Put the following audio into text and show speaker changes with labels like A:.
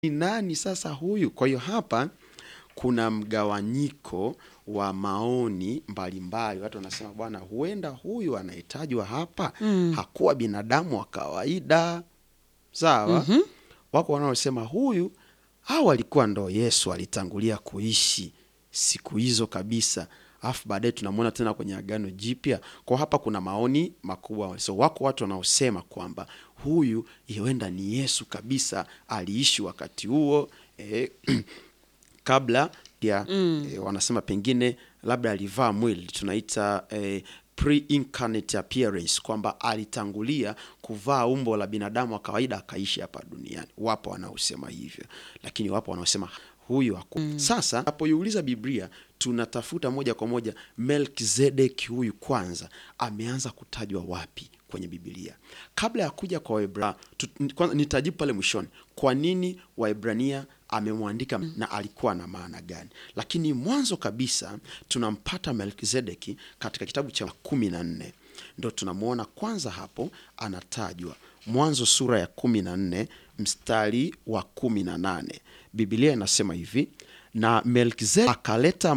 A: ni nani sasa huyu? Kwa hiyo hapa kuna mgawanyiko wa maoni mbalimbali. Watu wanasema bwana, huenda huyu anayetajwa hapa hakuwa binadamu wa kawaida. Sawa? Wako wanaosema huyu alikuwa ndo Yesu alitangulia kuishi siku hizo kabisa. Alafu baadaye tunamwona tena kwenye Agano Jipya. Kwa hapa kuna maoni makubwa. So wako watu wanaosema kwamba huyu huenda ni Yesu kabisa, aliishi wakati huo kabla ya wanasema pengine labda alivaa mwili, tunaita pre-incarnate appearance, kwamba alitangulia kuvaa umbo la binadamu wa kawaida akaishi hapa duniani. Wapo wanaosema hivyo, lakini wapo wanaosema huyu Sasa napoiuliza Biblia, tunatafuta moja kwa moja Melkizedeki huyu kwanza ameanza kutajwa wapi kwenye Biblia. Kabla ya kuja kwa Waebrania, nitajibu pale mwishoni kwa nini Waebrania amemwandika na alikuwa na maana gani. Lakini mwanzo kabisa tunampata Melkizedeki katika kitabu cha 14. Ndio tunamuona kwanza hapo anatajwa. Mwanzo sura ya 14 mstari wa 18. Biblia inasema hivi, na Melkizedeki akaleta